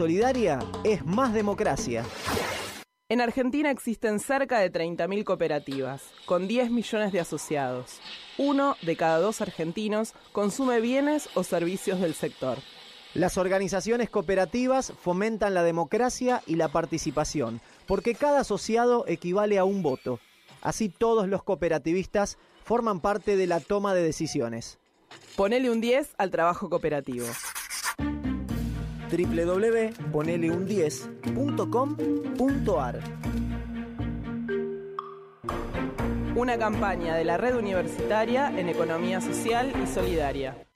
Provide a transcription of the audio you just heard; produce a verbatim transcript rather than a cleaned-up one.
solidaria es más democracia. En Argentina existen cerca de treinta mil cooperativas, con diez millones de asociados. Uno de cada dos argentinos consume bienes o servicios del sector. Las organizaciones cooperativas fomentan la democracia y la participación, porque cada asociado equivale a un voto. Así todos los cooperativistas forman parte de la toma de decisiones. Ponele un diez al trabajo cooperativo. doble u doble u doble u punto ponele un diez punto com punto a r Una campaña de la Red Universitaria en Economía Social y Solidaria.